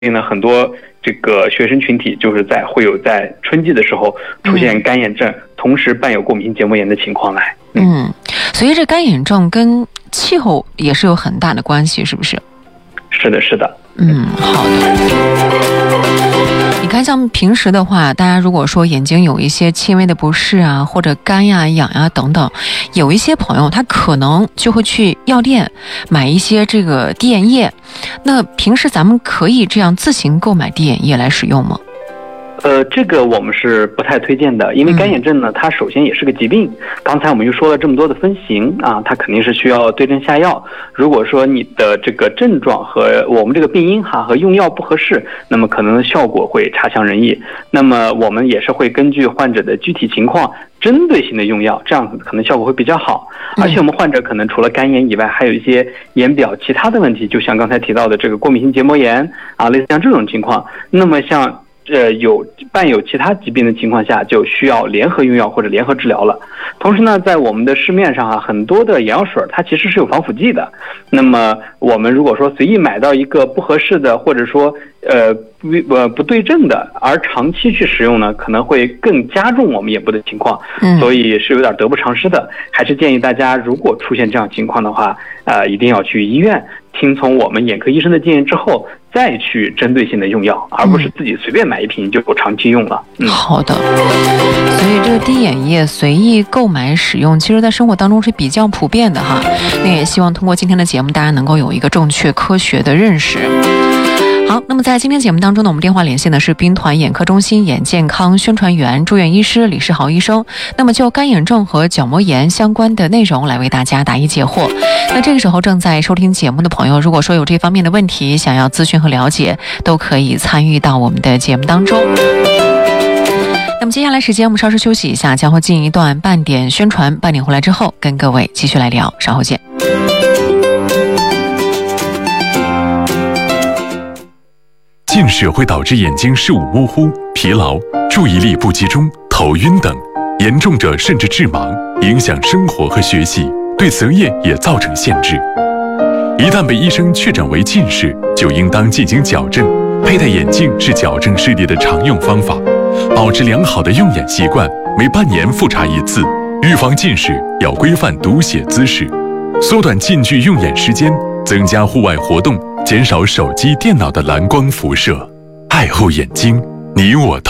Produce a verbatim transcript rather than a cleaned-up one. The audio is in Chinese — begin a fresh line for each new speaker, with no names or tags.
呢，很多这个学生群体就是在会有在春季的时候出现干眼症，嗯、同时伴有过敏性结膜炎的情况来。
嗯，嗯所以这干眼症跟气候也是有很大的关系，是不是？
是的，是的。
嗯，好的。你看，像平时的话，大家如果说眼睛有一些轻微的不适啊，或者干呀、痒呀等等，有一些朋友他可能就会去药店买一些这个滴眼液。那平时咱们可以这样自行购买滴眼液来使用吗？
呃，这个我们是不太推荐的，因为干眼症呢，它首先也是个疾病。刚才我们又说了这么多的分型啊，它肯定是需要对症下药。如果说你的这个症状和我们这个病因哈和用药不合适，那么可能效果会差强人意。那么我们也是会根据患者的具体情况，针对性的用药，这样子可能效果会比较好。而且我们患者可能除了干眼以外，还有一些眼表其他的问题，就像刚才提到的这个过敏性结膜炎啊，类似像这种情况。那么像呃，有伴有其他疾病的情况下，就需要联合用药或者联合治疗了。同时呢，在我们的市面上啊，很多的眼药水它其实是有防腐剂的。那么我们如果说随意买到一个不合适的，或者说呃不呃不对症的，而长期去使用呢，可能会更加重我们眼部的情况。嗯，所以是有点得不偿失的。还是建议大家，如果出现这样情况的话，呃，一定要去医院，听从我们眼科医生的建议之后，再去针对性的用药，而不是自己随便买一瓶就长期用了。
嗯，好的。所以这个滴眼液随意购买使用，其实在生活当中是比较普遍的哈。那也希望通过今天的节目，大家能够有一个正确科学的认识。好，那么在今天节目当中呢，我们电话连线的是兵团眼科中心眼健康宣传员、住院医师李世豪医生。那么就干眼症和角膜炎相关的内容来为大家答疑解惑。那这个时候正在收听节目的朋友，如果说有这方面的问题想要咨询和了解，都可以参与到我们的节目当中。那么接下来时间我们稍事休息一下，将会进一段半点宣传，半点回来之后跟各位继续来聊，稍后见。
近视会导致眼睛视物模糊、疲劳、注意力不集中、头晕等，严重者甚至致盲，影响生活和学习，对择业也造成限制。一旦被医生确诊为近视，就应当进行矫正。佩戴眼镜是矫正视力的常用方法，保持良好的用眼习惯，每半年复查一次。预防近视要规范读写姿势，缩短近距用眼时间，增加户外活动，减少手机、电脑的蓝光辐射。爱护眼睛，你我都